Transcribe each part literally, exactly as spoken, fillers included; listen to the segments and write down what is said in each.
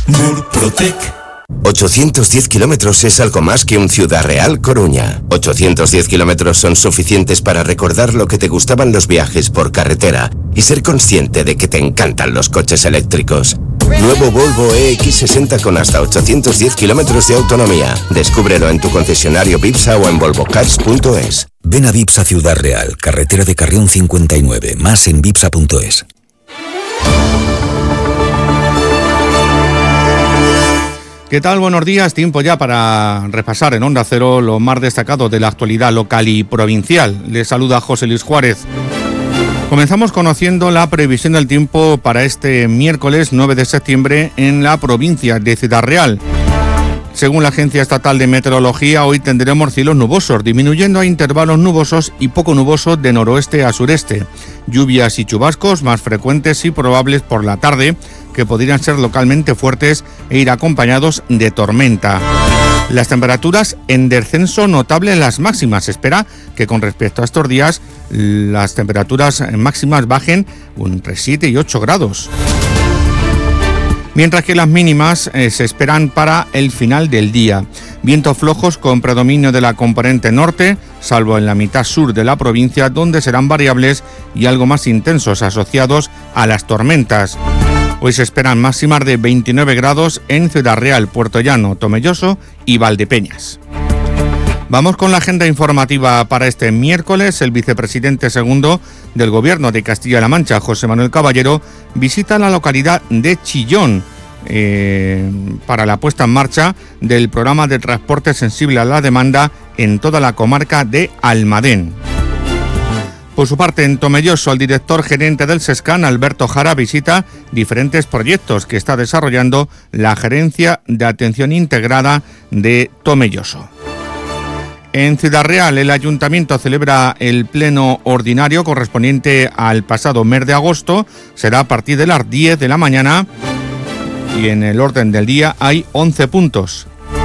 Murprotec. ochocientos diez kilómetros es algo más que un Ciudad Real Coruña. ochocientos diez kilómetros son suficientes para recordar lo que te gustaban los viajes por carretera y ser consciente de que te encantan los coches eléctricos. Nuevo Volvo E X sesenta con hasta ochocientos diez kilómetros de autonomía. Descúbrelo en tu concesionario Vipsa o en volvo cars punto es. Ven a Vipsa Ciudad Real, carretera de Carrión cincuenta y nueve, más en vipsa punto es. ¿Qué tal? Buenos días. Tiempo ya para repasar en Onda Cero lo más destacado de la actualidad local y provincial. Les saluda José Luis Juárez. Comenzamos conociendo la previsión del tiempo para este miércoles nueve de septiembre en la provincia de Ciudad Real. Según la Agencia Estatal de Meteorología, hoy tendremos cielos nubosos, disminuyendo a intervalos nubosos y poco nubosos de noroeste a sureste. Lluvias y chubascos más frecuentes y probables por la tarde, que podrían ser localmente fuertes e ir acompañados de tormenta. Las temperaturas en descenso notable en las máximas. Se espera que con respecto a estos días las temperaturas máximas bajen entre siete y ocho grados. Mientras que las mínimas eh, se esperan para el final del día. Vientos flojos con predominio de la componente norte, salvo en la mitad sur de la provincia, donde serán variables y algo más intensos asociados a las tormentas. Hoy se esperan máximas de veintinueve grados en Ciudad Real, Puerto Llano, Tomelloso y Valdepeñas. Vamos con la agenda informativa para este miércoles. El vicepresidente segundo del Gobierno de Castilla-La Mancha, José Manuel Caballero, visita la localidad de Chillón eh, para la puesta en marcha del programa de transporte sensible a la demanda en toda la comarca de Almadén. Por su parte, en Tomelloso, el director gerente del SESCAN, Alberto Jara, visita diferentes proyectos que está desarrollando la Gerencia de Atención Integrada de Tomelloso. En Ciudad Real, el Ayuntamiento celebra el pleno ordinario correspondiente al pasado mes de agosto. Será a partir de las diez de la mañana y en el orden del día hay once puntos.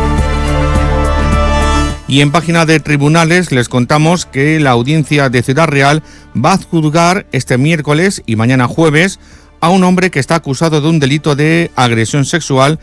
Y en página de tribunales les contamos que la audiencia de Ciudad Real va a juzgar este miércoles y mañana jueves a un hombre que está acusado de un delito de agresión sexual